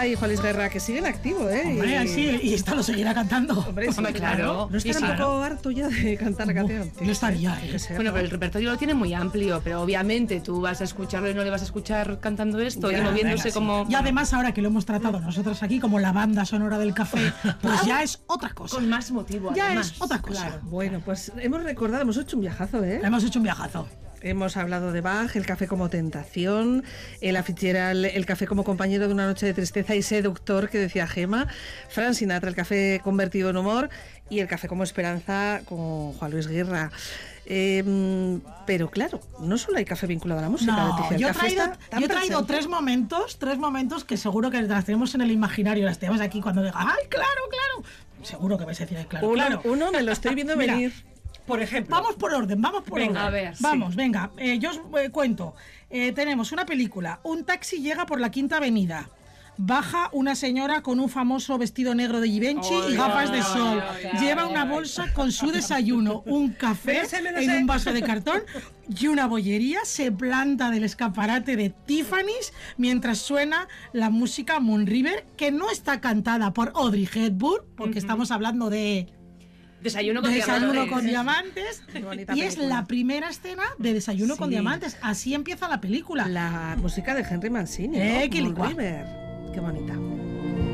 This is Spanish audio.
Ay, Juan Luis Guerra, que sigue en activo, ¿eh? Hombre, sí, y esta lo seguirá cantando. Hombre, sí, claro. ¿No estará un poco harto ya de cantar la canción? No estaría, Bueno, pero el repertorio lo tiene muy amplio, pero obviamente tú vas a escucharlo y no le vas a escuchar cantando esto Ya, y moviéndose venga, como... Y además, ahora que lo hemos tratado nosotros aquí como la banda sonora del café, pues ya es otra cosa. Con más motivo, Ya además. es otra cosa. Claro. Bueno, pues hemos recordado, hemos hecho un viajazo, ¿eh? Hemos hecho un viajazo. Hemos hablado de Bach, el café como tentación, el Fitzgerald, el café como compañero de una noche de tristeza y seductor, que decía Gema, Frank Sinatra, el café convertido en humor, y el café como esperanza con Juan Luis Guerra. Pero claro, no solo hay café vinculado a la música, No, Leticia. yo he traído tres momentos que seguro que las tenemos en el imaginario, las tenemos aquí cuando diga, ¡ay, claro! Seguro que vais a decir, "Ay, claro, claro". Uno me lo estoy viendo Mira, venir. Por ejemplo. Vamos por orden. Venga, a ver, Vamos, venga. Yo os cuento. Tenemos una película. Un taxi llega por la Quinta Avenida. Baja una señora con un famoso vestido negro de Givenchy y gafas de sol. Lleva una bolsa con su desayuno, un café en un vaso de cartón y una bollería. Se planta del escaparate de Tiffany's mientras suena la música Moon River, que no está cantada por Audrey Hepburn, porque estamos hablando de... Desayuno con diamantes. Y es la primera escena de Desayuno con diamantes. Así empieza la película. La música de Henry Mancini, ¿no? Qué Moon River. Qué bonita.